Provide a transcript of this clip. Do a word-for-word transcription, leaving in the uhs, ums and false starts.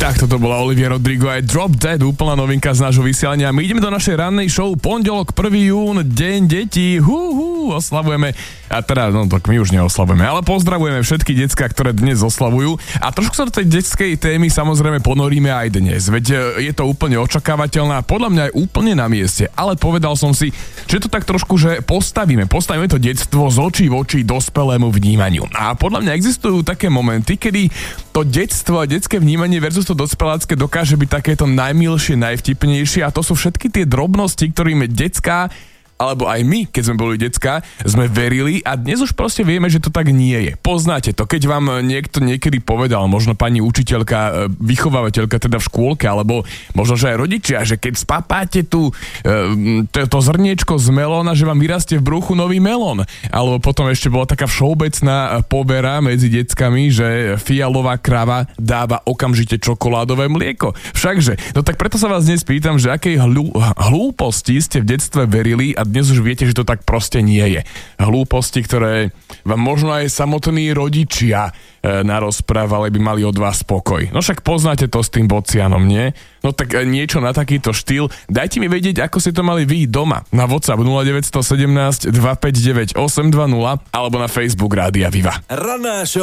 Tak toto bola Olivia Rodrigo aj Drop Dead, úplná novinka z nášho vysielania. My ideme do našej rannej show, pondelok prvého júna, deň detí, hú, hú, oslavujeme, a teda, no tak my už neoslavujeme, ale pozdravujeme všetky decká, ktoré dnes oslavujú a trošku sa do tej detskej témy samozrejme ponoríme aj dnes, veď je to úplne očakávateľné a podľa mňa aj úplne na mieste, ale povedal som si, že to tak trošku, že postavíme, postavíme to detstvo z očí v oči dospelému vnímaniu. A podľa mňa existujú také momenty, kedy to detstvo a detské vnímanie versus to dospelácké dokáže byť takéto najmilšie, najvtipnejšie a to sú všetky tie drobnosti, ktorými detská alebo aj my, keď sme boli decká, sme verili a dnes už proste vieme, že to tak nie je. Poznáte to, keď vám niekto niekedy povedal, možno pani učiteľka, vychovávateľka teda v škôlke, alebo možno, že aj rodičia, že keď spapáte tu to, to zrniečko z melóna, že vám vyrastie v bruchu nový melón. Alebo potom ešte bola taká všeobecná povera medzi deckami, že fialová krava dáva okamžite čokoládové mlieko. Všakže, no tak preto sa vás dnes pýtam, že akej hlú, hlúposti ste v detstve verili a dnes už viete, že to tak proste nie je. Hlúposti, ktoré vám možno aj samotní rodičia e, narozprávali, by mali od vás spokoj. No však poznáte to s tým bocianom, nie? No tak e, niečo na takýto štýl. Dajte mi vedieť, ako ste to mali vy doma. Na WhatsApp nula deväť jedna sedem dva päť deväť osem dva nula alebo na Facebook Rádia Viva. Ranná show